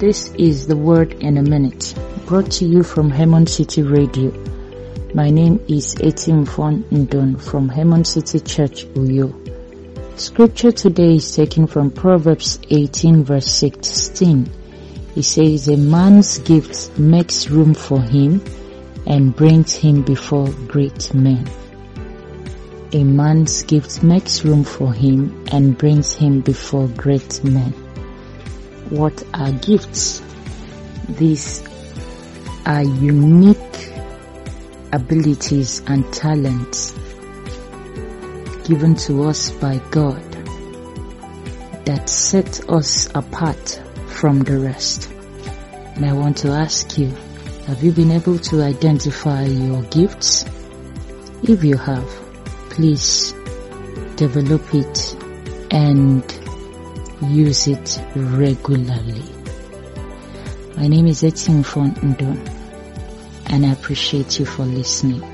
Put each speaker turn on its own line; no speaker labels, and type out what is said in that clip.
This is the Word in a Minute, brought to you from Hemon City Radio. My name is Etimfon Ndon from Hemon City Church, Uyo. Scripture today is taken from Proverbs 18 verse 16. It says, a man's gift makes room for him and brings him before great men. A man's gift makes room for him and brings him before great men. What are gifts? These are unique abilities and talents given to us by God that set us apart from the rest. And I want to ask you, have you been able to identify your gifts? If you have, please develop it and use it regularly. My name is Etimfon Ndon, and I appreciate you for listening.